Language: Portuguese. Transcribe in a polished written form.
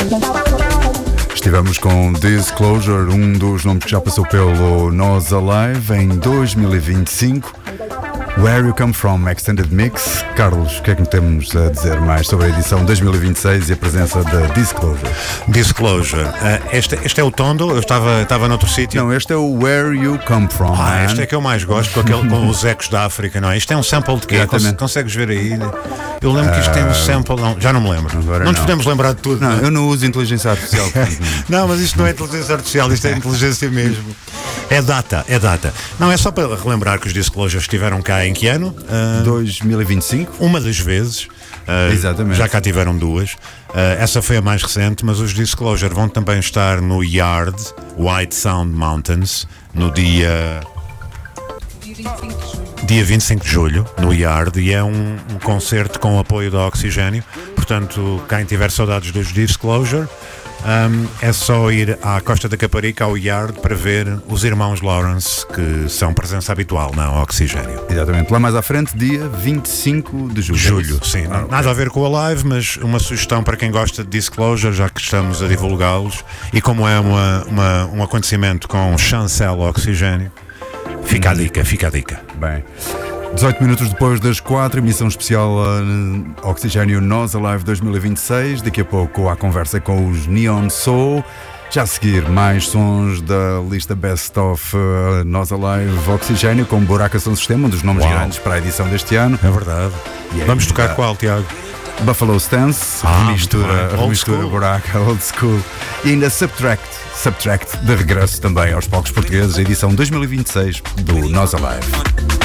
Estivemos com Disclosure, um dos nomes que já passou pelo Nós Alive em 2025. Where You Come From, Extended Mix. Carlos, o que é que temos a dizer mais sobre a edição 2026 e a presença da Disclosure? Disclosure. Este é o Tondo, eu estava noutro sítio. Não, este é o Where You Come From. Este é que eu mais gosto, com os ecos da África, não é? Isto é um sample de quê? Consegues ver aí? Eu lembro que isto tem um sample, não, já não me lembro. Não nos podemos lembrar de tudo. Não, eu não uso inteligência artificial. Não, mas isto não é inteligência artificial, isto é inteligência mesmo. É data. Não, é só para relembrar que os Disclosures estiveram cá em que ano? 2025. Uma das vezes. Exatamente. Já cá tiveram duas. Essa foi a mais recente, mas os Disclosure vão também estar no Yard, White Sound Mountains, no dia 25 de julho, no Yard, e é um concerto com o apoio da Oxigênio. Portanto, quem tiver saudades dos Disclosure, é só ir à Costa da Caparica, ao Yard, para ver os irmãos Lawrence, que são presença habitual na Oxigênio. Exatamente, lá mais à frente, dia 25 de julho. Julho, sim. Nada a ver com a live, mas uma sugestão para quem gosta de Disclosure, já que estamos a divulgá-los, e como é um acontecimento com chancela Oxigênio, fica a dica. Bem, 18 minutos depois das 4, emissão especial Oxigênio Nós Alive 2026. Daqui a pouco há conversa com os Neon Soul. Já a seguir, mais sons da lista Best of Nós Alive Oxigênio, com Buraca Som Sistema, um dos nomes grandes para a edição deste ano. É verdade. Vamos tocar qual, Tiago? Buffalo Stance, remistura Buraca, Old School. E ainda Subtract, de regresso também aos palcos portugueses, a edição 2026 do Nós Alive.